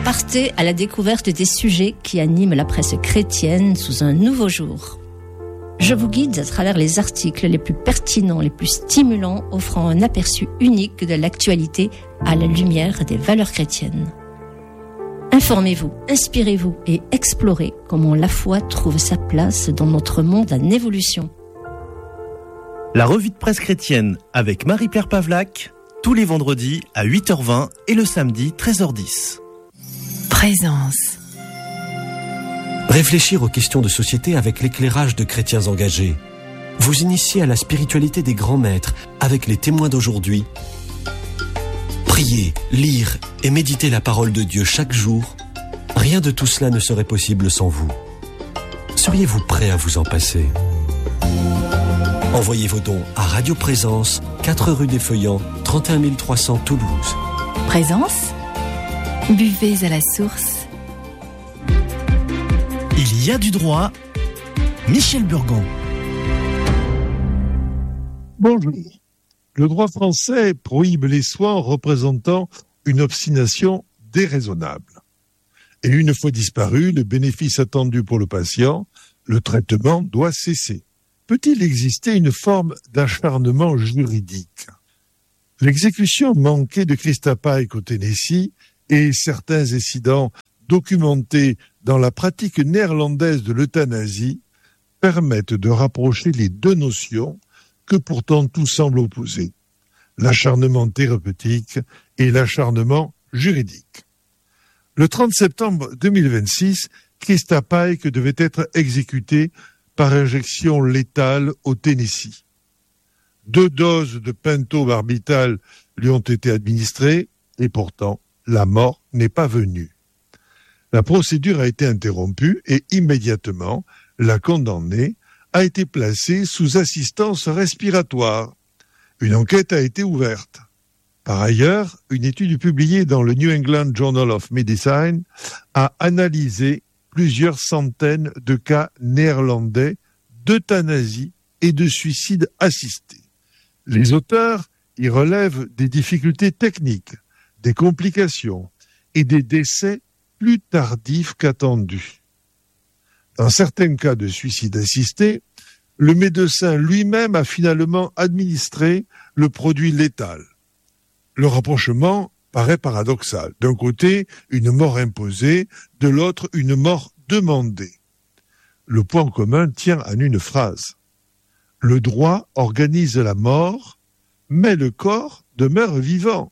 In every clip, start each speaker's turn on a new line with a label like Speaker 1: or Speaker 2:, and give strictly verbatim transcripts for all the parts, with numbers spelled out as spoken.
Speaker 1: Partez à la découverte des sujets qui animent la presse chrétienne sous un nouveau jour. Je vous guide à travers les articles les plus pertinents, les plus stimulants, offrant un aperçu unique de l'actualité à la lumière des valeurs chrétiennes. Informez-vous, inspirez-vous et explorez comment la foi trouve sa place dans notre monde en évolution.
Speaker 2: La revue de presse chrétienne avec Marie-Pierre Pavlac, tous les vendredis à huit heures vingt et le samedi treize heures dix.
Speaker 3: Présence.
Speaker 4: Réfléchir aux questions de société avec l'éclairage de chrétiens engagés. Vous initier à la spiritualité des grands maîtres avec les témoins d'aujourd'hui. Prier, lire et méditer la parole de Dieu chaque jour. Rien de tout cela ne serait possible sans vous. Seriez-vous prêt à vous en passer ? Envoyez vos dons à Radio Présence, quatre rue des Feuillants, trente et un mille trois cents Toulouse.
Speaker 3: Présence. Buvez à la source.
Speaker 2: Il y a du droit. Michel Burgon.
Speaker 5: Bonjour. Le droit français prohibe les soins représentant une obstination déraisonnable. Et une fois disparu le bénéfice attendu pour le patient, le traitement doit cesser. Peut-il exister une forme d'acharnement juridique ? L'exécution manquée de Christa Pike au Tennessee et certains incidents documentés dans la pratique néerlandaise de l'euthanasie permettent de rapprocher les deux notions que pourtant tout semble opposer, l'acharnement thérapeutique et l'acharnement juridique. Le trente septembre deux mille vingt-six, Christa Pike devait être exécutée par injection létale au Tennessee. Deux doses de pentobarbital lui ont été administrées et pourtant la mort n'est pas venue. La procédure a été interrompue et immédiatement, la condamnée a été placée sous assistance respiratoire. Une enquête a été ouverte. Par ailleurs, une étude publiée dans le New England Journal of Medicine a analysé plusieurs centaines de cas néerlandais d'euthanasie et de suicide assisté. Les auteurs y relèvent des difficultés techniques, des complications et des décès plus tardifs qu'attendus. Dans certains cas de suicide assisté, le médecin lui-même a finalement administré le produit létal. Le rapprochement paraît paradoxal. D'un côté, une mort imposée, de l'autre, une mort demandée. Le point commun tient en une phrase. Le droit organise la mort, mais le corps demeure vivant.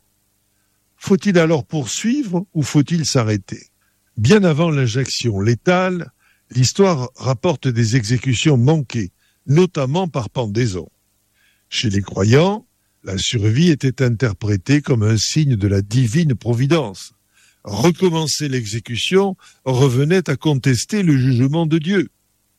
Speaker 5: Faut-il alors poursuivre ou faut-il s'arrêter ? Bien avant l'injection létale, l'histoire rapporte des exécutions manquées, notamment par pendaison. Chez les croyants, la survie était interprétée comme un signe de la divine providence. Recommencer l'exécution revenait à contester le jugement de Dieu.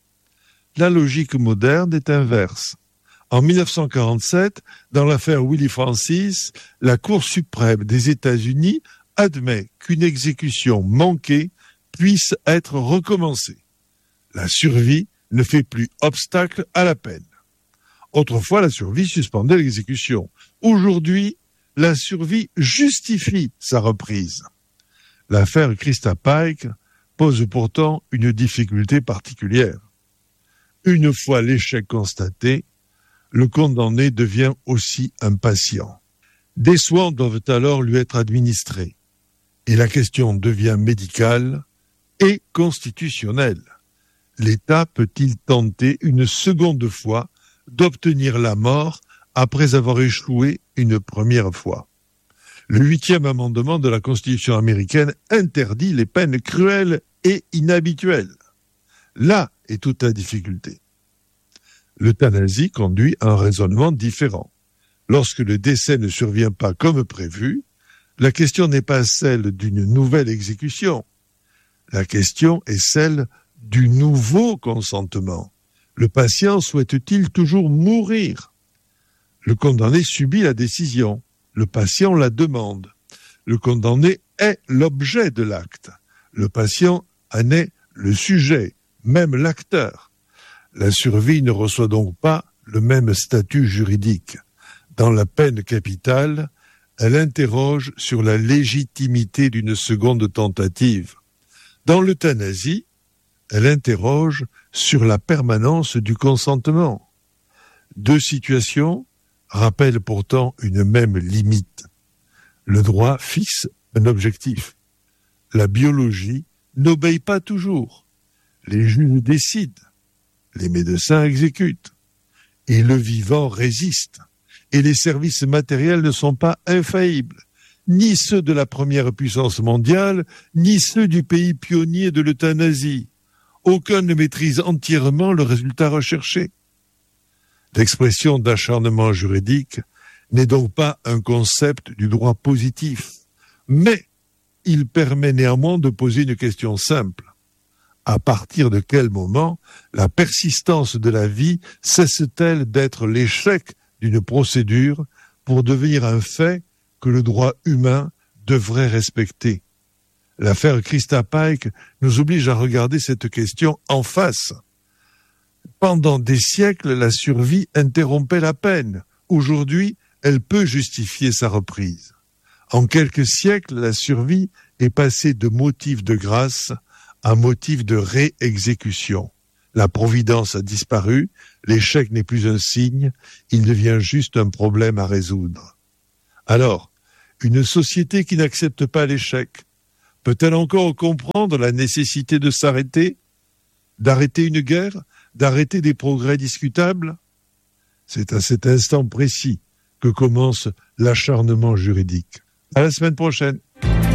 Speaker 5: La logique moderne est inverse. En mille neuf cent quarante-sept, dans l'affaire Willie Francis, la Cour suprême des États-Unis admet qu'une exécution manquée puisse être recommencée. La survie ne fait plus obstacle à la peine. Autrefois, la survie suspendait l'exécution. Aujourd'hui, la survie justifie sa reprise. L'affaire Christa Pike pose pourtant une difficulté particulière. Une fois l'échec constaté, le condamné devient aussi un patient. Des soins doivent alors lui être administrés. Et la question devient médicale et constitutionnelle. L'État peut-il tenter une seconde fois d'obtenir la mort après avoir échoué une première fois ? Le huitième amendement de la Constitution américaine interdit les peines cruelles et inhabituelles. Là est toute la difficulté. L'euthanasie conduit à un raisonnement différent. Lorsque le décès ne survient pas comme prévu, la question n'est pas celle d'une nouvelle exécution. La question est celle du nouveau consentement. Le patient souhaite-t-il toujours mourir ? Le condamné subit la décision. Le patient la demande. Le condamné est l'objet de l'acte. Le patient en est le sujet, même l'acteur. La survie ne reçoit donc pas le même statut juridique. Dans la peine capitale, elle interroge sur la légitimité d'une seconde tentative. Dans l'euthanasie, elle interroge sur la permanence du consentement. Deux situations rappellent pourtant une même limite. Le droit fixe un objectif. La biologie n'obéit pas toujours. Les juges décident. Les médecins exécutent. Et le vivant résiste. Et les services matériels ne sont pas infaillibles. Ni ceux de la première puissance mondiale, ni ceux du pays pionnier de l'euthanasie. Aucun ne maîtrise entièrement le résultat recherché. L'expression d'acharnement juridique n'est donc pas un concept du droit positif, mais il permet néanmoins de poser une question simple. À partir de quel moment la persistance de la vie cesse-t-elle d'être l'échec d'une procédure pour devenir un fait que le droit humain devrait respecter? L'affaire Christa Pike nous oblige à regarder cette question en face. Pendant des siècles, la survie interrompait la peine. Aujourd'hui, elle peut justifier sa reprise. En quelques siècles, la survie est passée de motif de grâce à motif de réexécution. La providence a disparu, l'échec n'est plus un signe, il devient juste un problème à résoudre. Alors, une société qui n'accepte pas l'échec, peut-elle encore comprendre la nécessité de s'arrêter, d'arrêter une guerre, d'arrêter des progrès discutables? C'est à cet instant précis que commence l'acharnement juridique. À la semaine prochaine.